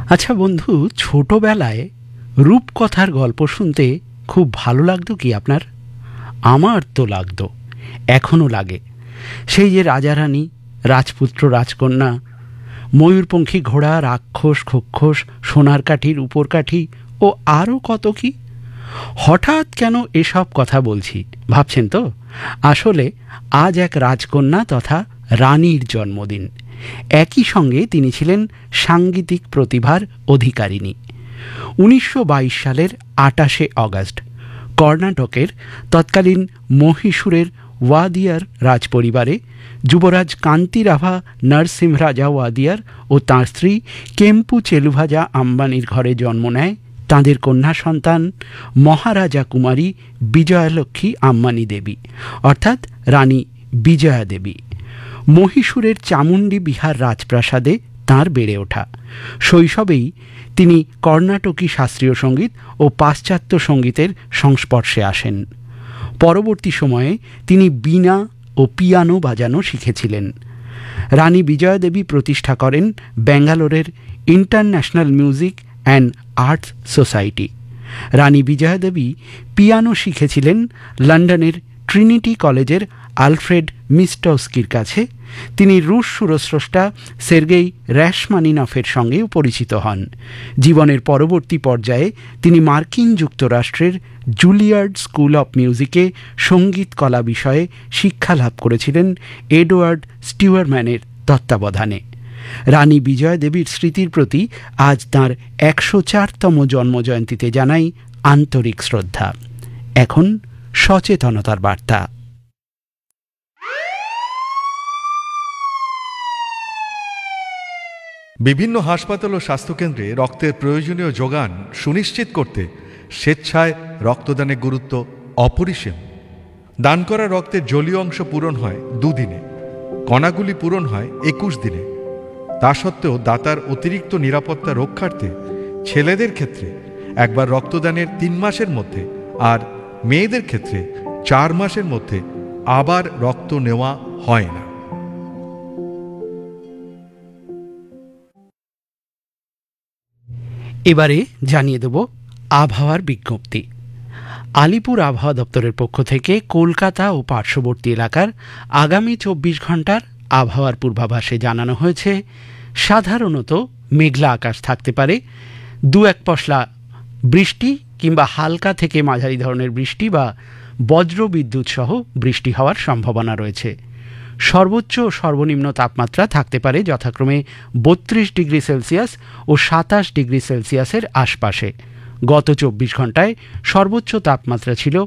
আচ্ছা বন্ধু, ছোটবেলায় রূপকথার গল্প শুনতে খুব ভালো লাগতো কি আপনার? আমার তো লাগতো, এখনও লাগে। সেই যে রাজারানী, রাজপুত্র রাজকন্যা, ময়ূরপঙ্খী ঘোড়া, রাক্ষস খক্ষস, সোনার কাঠি রূপোর কাঠি ও আরও কত কি। হঠাৎ কেন এসব কথা বলছি ভাবছেন তো? আসলে আজ এক রাজকন্যা তথা রানীর জন্মদিন। একই সঙ্গে তিনি ছিলেন সাংগীতিক প্রতিভার অধিকারিণী। 1922 সালের 28শে অগস্ট কর্ণাটকের তৎকালীন মহীশূরের ওয়াদিয়ার রাজপরিবারে যুবরাজ কান্তিরাভা নরসিংহরাজা ওয়াদিয়ার ও তাঁর স্ত্রী কেম্পু চেলুভাজা আম্বানির ঘরে জন্ম নেয় তাঁদের কন্যা সন্তান মহারাজা কুমারী বিজয়ালক্ষ্মী আম্বানি দেবী, অর্থাৎ রানী বিজয়া দেবী। মহীশূরের চামুণ্ডী বিহার রাজপ্রাসাদে তাঁর বেড়ে ওঠা। শৈশবেই তিনি কর্ণাটকী শাস্ত্রীয় সঙ্গীত ও পাশ্চাত্য সঙ্গীতের সংস্পর্শে আসেন। পরবর্তী সময়ে তিনি বীণা ও পিয়ানো বাজানো শিখেছিলেন। রানী বিজয়া দেবী প্রতিষ্ঠা করেন ব্যাঙ্গালোরের international music and arts society. Rani Bijoya Devi piano শিখেছিলেন লন্ডনের ট্রিনিটি কলেজের আলফ্রেড মিস্টস্কির কাছে। তিনি রুশ সুরস্রষ্টা সের্গেই র্যাশমানিনফের সঙ্গেও পরিচিত হন। জীবনের পরবর্তী পর্যায়ে তিনি মার্কিন যুক্তরাষ্ট্রের জুলিয়ার্ড স্কুল অব মিউজিকে সঙ্গীত কলা বিষয়ে শিক্ষালাভ করেছিলেন এডওয়ার্ড স্টিওয়ারম্যানের তত্ত্বাবধানে। রানী বিজয়া দেবীর স্মৃতির প্রতি আজ তাঁর 104তম জন্মজয়ন্তীতে জানাই আন্তরিক শ্রদ্ধা। এখন সচেতনতার বার্তা। বিভিন্ন হাসপাতাল ও স্বাস্থ্যকেন্দ্রে রক্তের প্রয়োজনীয় যোগান সুনিশ্চিত করতে স্বেচ্ছায় রক্তদানের গুরুত্ব অপরিসীম। দান করা রক্তের জলীয় অংশ পূরণ হয় 2 দিনে, কণাগুলি পূরণ হয় 21 দিনে। তা সত্ত্বেও দাতার অতিরিক্ত নিরাপত্তা রক্ষার্থে ছেলেদের ক্ষেত্রে একবার রক্তদানের 3 মাসের মধ্যে আর মেয়েদের ক্ষেত্রে 4 মাসের মধ্যে আবার রক্ত নেওয়া হয় না। এবারে জানিয়ে দেব আবহাওয়ার বিজ্ঞপ্তি। আলিপুর আবহাওয়া দপ্তরের পক্ষ থেকে কলকাতা ও পার্শ্ববর্তী এলাকার আগামী 24 ঘন্টার আবহাওয়ার পূর্বাভাসে জানানো হয়েছে, সাধারণত মেঘলা আকাশ থাকতে পারে। 2-1 পশলা বৃষ্টি কিংবা হালকা থেকে মাঝারি ধরনের বৃষ্টি বা বজ্র বিদ্যুৎ সহ বৃষ্টি হওয়ার সম্ভাবনা রয়েছে। সর্বোচ্চ ও সর্বনিম্ন তাপমাত্রা থাকতে পারে যথাক্রমে 32 ডিগ্রি সেলসিয়াস ও 27 ডিগ্রি সেলসিয়াসের আশপাশে। গত 24 ঘন্টায় সর্বোচ্চ তাপমাত্রা ছিল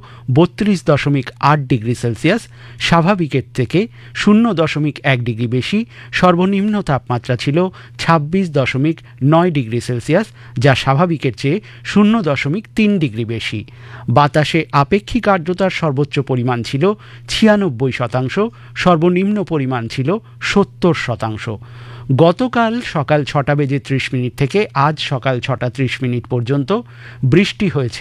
32.8 ডিগ্রি সেলসিয়াস, স্বাভাবিকের থেকে 0.1 ডিগ্রি বেশি। সর্বনিম্ন তাপমাত্রা ছিল 26.9 ডিগ্রি সেলসিয়াস, যা স্বাভাবিকের চেয়ে 0.3 ডিগ্রি বেশি। বাতাসে আপেক্ষিক আর্দ্রতার সর্বোচ্চ পরিমাণ ছিল 96%, সর্বনিম্ন পরিমাণ ছিল 70%। গতকাল সকাল 6:30 থেকে আজ সকাল 6:30 পর্যন্ত বৃষ্টি হয়েছে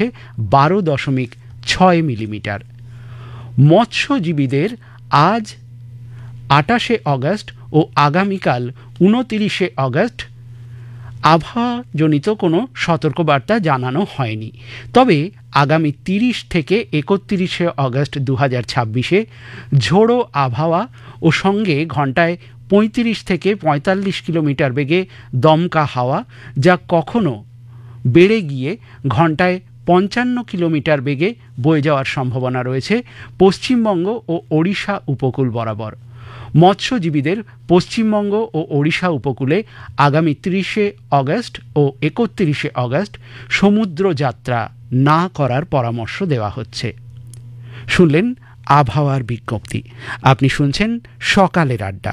12.6 মিলিমিটার। মৎস্যজীবীদের আজ 28শে অগস্ট ও আগামীকাল 29শে অগস্ট আবহাওয়াজনিত কোনো সতর্কবার্তা জানানো হয়নি। তবে আগামী 30 থেকে 31শে অগস্ট 2026-এ ঝোড়ো আবহাওয়া ও সঙ্গে ঘন্টায় 35 থেকে 45 কিলোমিটার বেগে দমকা হাওয়া, যা কখনো বেড়ে গিয়ে ঘন্টায় 55 কিলোমিটার বেগে বয়ে যাওয়ার সম্ভাবনা রয়েছে পশ্চিমবঙ্গ ও ওড়িশা উপকূল বরাবর। মৎস্যজীবীদের পশ্চিমবঙ্গ ও ওড়িশা উপকূলে আগামী 30শে অগস্ট ও 31শে অগস্ট সমুদ্র যাত্রা না করার পরামর্শ দেওয়া হচ্ছে। শুনলেন আবহাওয়ার বিজ্ঞপ্তি। আপনি শুনছেন সকালের আড্ডা।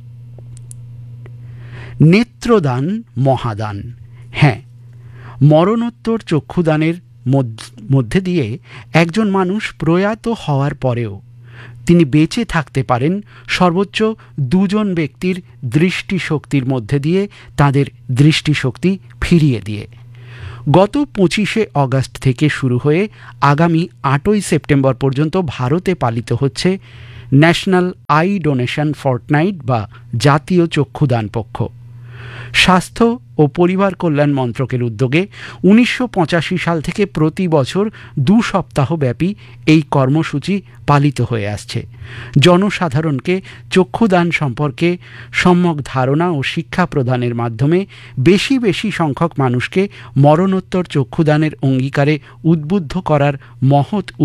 নেত্রদান মহাদান। হ্যাঁ, মরণোত্তর চক্ষুদানের মধ্যে দিয়ে একজন মানুষ প্রয়াত হওয়ার পরেও তিনি বেঁচে থাকতে পারেন সর্বোচ্চ 2 জন ব্যক্তির দৃষ্টিশক্তির মধ্যে দিয়ে তাদের দৃষ্টিশক্তি ফিরিয়ে দিয়ে। গত 25শে অগস্ট থেকে শুরু হয়ে আগামী 8ই সেপ্টেম্বর পর্যন্ত ভারতে পালিত হচ্ছে ন্যাশনাল আই ডোনেশন ফর্টনাইট বা জাতীয় চক্ষুদান পক্ষ। স্বাস্থ্য ও পরিবার কল্যাণ মন্ত্রকের উদ্যোগে 1985 সাল থেকে প্রতি বছর 2 সপ্তাহব্যাপী এই কর্মসূচি পালিত হয়ে আসছে। জনসাধারণকে চক্ষুদান সম্পর্কে সম্যক ধারণা ও শিক্ষা প্রদানের মাধ্যমে বেশি বেশি সংখ্যক মানুষকে মরণোত্তর চক্ষুদানের অঙ্গীকারে উদ্বুদ্ধ করার মহৎ